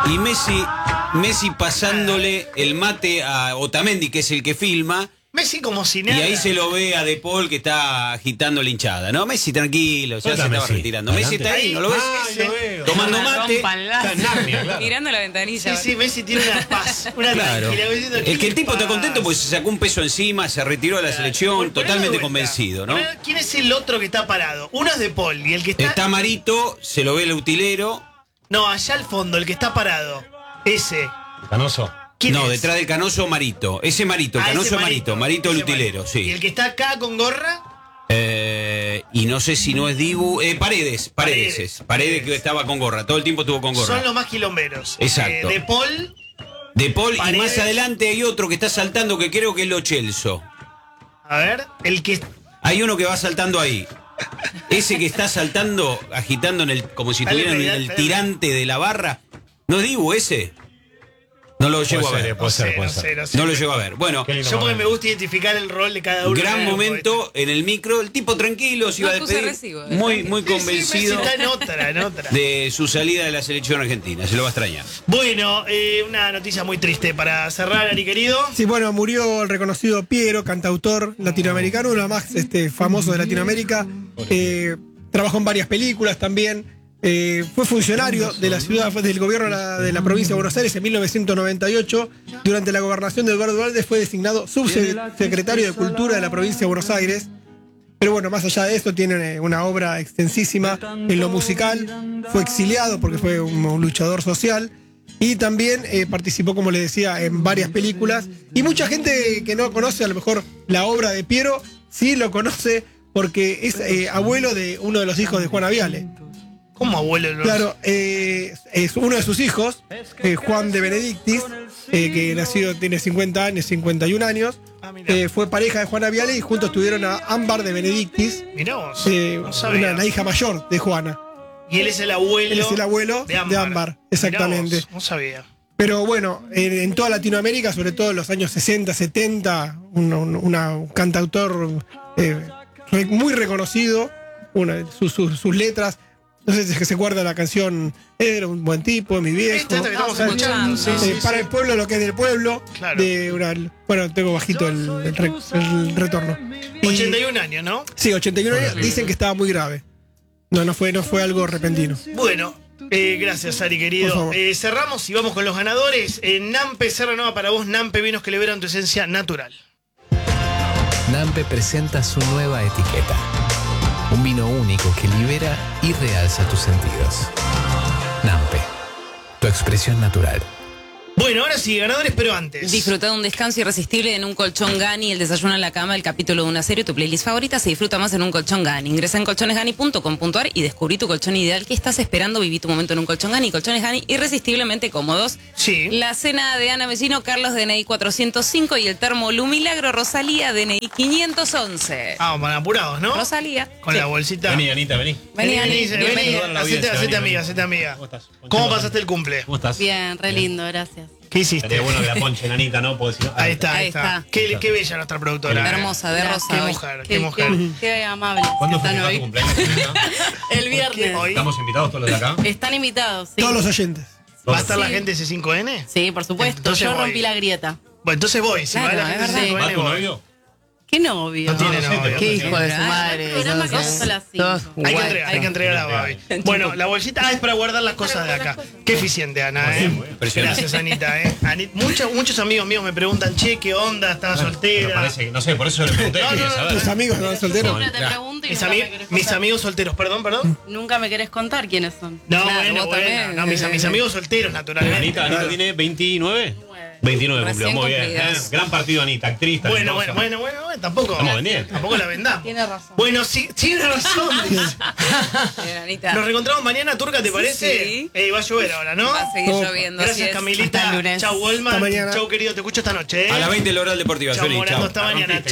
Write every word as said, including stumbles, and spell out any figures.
Y Messi, Messi pasándole el mate a Otamendi, que es el que filma. Messi como si nada. Y ahí se lo ve a De Paul que está agitando la hinchada, ¿no? Messi tranquilo, ya se estaba Messi? retirando. Messi está ahí, ¿no lo ves? Ah, lo veo. Tomando mate. Está en Narnia, claro. Mirando la ventanilla. Sí, sí, Messi tiene una paz, una Claro. tranquilidad. Es que el tipo está contento porque se sacó un peso encima, se retiró de la selección, Bueno, poné de totalmente vuelta. convencido, ¿no? Poné- ¿Quién es el otro que está parado? Uno es De Paul y el que está... Está Marito, se lo ve el utilero. No, allá al fondo, el que está parado. Ese. Canoso. ¿Quién No, es? detrás del Canoso, Marito. Ese Marito, el Ah, Canoso ese es Marito, Marito el ese utilero, Marito. ¿Y sí. el que está acá con gorra? Eh, y no sé si no es Dibu. Eh, Paredes, Paredes, Paredes. es. Paredes que estaba con gorra, todo el tiempo estuvo con gorra. Son los más quilomberos. Exacto. Eh, de Paul. De Paul, y Paredes. más adelante hay otro que está saltando que creo que es Lo Celso. A ver, el que. Hay uno que va saltando ahí. Ese que está saltando, agitando en el, como si Dale, estuviera en dale, el dale. tirante de la barra. ¿No es Dibu ese? No lo llego a ser, ver. puede No ser, sé, puede no ser. sé, no sé. No lo llego a ver. Bueno, Qué lindo Yo porque me momento. gusta identificar el rol de cada uno. gran del grupo, momento en el micro. El tipo tranquilo se iba a No puse despedir. recibo, ¿eh? Muy, muy ¿viste? Sí, sí, convencido Messi está en otra, en otra. de su salida de la selección argentina. Se lo va a extrañar. Bueno, eh, una noticia muy triste para cerrar, Ari querido. Sí, bueno, murió el reconocido Piero, cantautor latinoamericano, uno de los más este, famosos de Latinoamérica. Eh, trabajó en varias películas también. Eh, fue funcionario de la ciudad, fue del gobierno de la, de la provincia de Buenos Aires en mil novecientos noventa y ocho. Durante la gobernación de Eduardo Valdés fue designado subsecretario de Cultura de la provincia de Buenos Aires. Pero bueno, más allá de esto, tiene una obra extensísima en lo musical. Fue exiliado porque fue un, un luchador social. Y también eh, participó, como les decía, en varias películas. Y mucha gente que no conoce a lo mejor la obra de Piero, sí lo conoce porque es eh, abuelo de uno de los hijos de Juana Viale. ¿Cómo abuelo? Los... Claro, eh, es uno de sus hijos, eh, Juan de Benedictis, eh, que nacido tiene cincuenta años, cincuenta y un años. Ah, mirá. Eh, fue pareja de Juana Viale y juntos tuvieron a Ámbar de Benedictis, Mirá vos. eh, no sabía. una, la hija mayor de Juana. Y él es el abuelo. Él es el abuelo de Ámbar. de Ámbar, exactamente. Mirá vos, no sabía. Pero bueno, en, en toda Latinoamérica, sobre todo en los años sesenta, setenta, un, un, una- un cantautor eh, re- muy reconocido, una, sus, sus, sus letras. No sé si es que se acuerda la canción Era un buen tipo, mi viejo. Esta, esta que estamos Ah, escuchando. Sí, eh, sí, sí. para el pueblo lo que es del pueblo. Claro. De una- bueno, tengo bajito el, el re- el retorno. Y- ochenta y un años, ¿no? Sí, ochenta y uno años. Dicen que estaba muy grave. No, no fue, no fue algo repentino. Bueno, eh, gracias, Ari, Por querido. favor. Eh, cerramos y vamos con los ganadores. Eh, Nampe Serra Nova para vos, Nampe, vinos que liberan tu esencia natural. Nampe presenta su nueva etiqueta. Un vino único que libera y realza tus sentidos. Nampe, tu expresión natural. Bueno, ahora sí, ganadores, pero antes. Disfruta de un descanso irresistible en un colchón Gani, el desayuno en la cama, el capítulo de una serie, tu playlist favorita se disfruta más en un colchón Gani. Ingresa en colchones gani punto com punto a r y descubrí tu colchón ideal. ¿Qué estás esperando? Viví tu momento en un colchón Gani. Colchones Gani irresistiblemente cómodos. Sí. La cena de Ana Mellino, Carlos D N I cuatrocientos cinco y el termo Lu Milagro, Rosalía D N I quinientos once. Ah, van apurados, ¿no? Rosalía. Con Sí. la bolsita. Vení, Anita, vení. Vení, Vení, Ani, vení, vení, bienvenida. Saludar a la hacete, audiencia, hacete vení, amiga, vení. hacete amiga. ¿Cómo estás? ¿Cómo pasaste el cumple? ¿Cómo estás? Bien, re lindo, gracias. ¿Qué hiciste? Estaría bueno que la ponchen, Anita, ¿no? Porque si no- Ahí está, ahí Ahí está. está. Qué, qué bella nuestra productora. eh. Hermosa, de rosa Qué hoy. mujer, qué Qué, mujer. qué- qué amable. ¿Cuándo Están fue tu hoy. cumpleaños, Anita? El viernes. Hoy ¿Estamos invitados todos los de acá? Están invitados, sí. Todos los oyentes. ¿Va a estar la Sí. gente de C cinco N? Sí, por supuesto. Entonces Yo voy. rompí la grieta. Bueno, entonces voy. Si Claro, va la es gente de verdad. C cinco ¿Va N, tu voy. novio? ¿Qué novio? No tiene No, no sé, novio. pero- Qué hijo de su Ah, madre. el programa Sos- que es a las cinco. Todos Hay que Guay. entregar, hay que entregar a Babi. Bueno, la bolsita ah, es para guardar las cosas de acá. Qué eficiente, Ana, Muy ¿eh? bien, muy bien. Impresionante. Gracias, Anita, ¿eh? Ani- muchos, muchos amigos míos me preguntan, che, ¿qué onda? ¿Estaba Pero soltera? parece que, no sé, por eso le pregunté, No, quería no, no, saber. ¿Tus amigos no solteros? Siempre te Claro. pregunto y Mis, nunca ami- me querés mis contar. amigos solteros, perdón, perdón. Nunca me querés contar quiénes son. No, Claro, bueno, vos bueno. también. No, mis, mis amigos solteros, naturalmente. Anita, Anita Claro. tiene veintinueve. veintinueve Recién cumplió, muy bien. ¿eh? cumplidos. Gran partido, Anita, actriz, Bueno, talentosa. bueno, bueno, bueno, bueno, tampoco. Estamos vendiendo. Tampoco la vendamos. Tiene razón. Bueno, sí, tiene razón. dice. Bien, Anita. Nos reencontramos mañana, Turca, ¿te parece? sí. Eh, va a llover ahora, ¿no? Va a seguir No. lloviendo. así Gracias, es. Camilita. Hasta el lunes. Chau, Goldman. Hasta mañana. Chau, querido. Te escucho esta noche, ¿eh? A las veinte el oral deportiva. Chau, Feliz, Morando. chao. Hasta mañana.